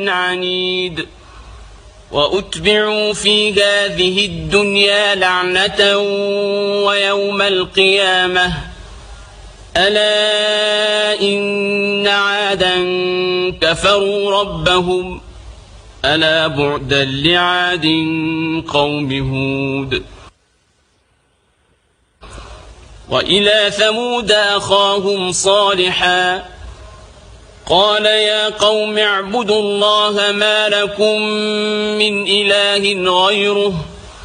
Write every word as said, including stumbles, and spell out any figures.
عنيد وأتبعوا في هذه الدنيا لعنة ويوم القيامة ألا إن عادا كفروا ربهم ألا بعدا لعاد قوم هود. وإلى ثمود أخاهم صالحا قال يا قوم اعبدوا الله ما لكم من إله غيره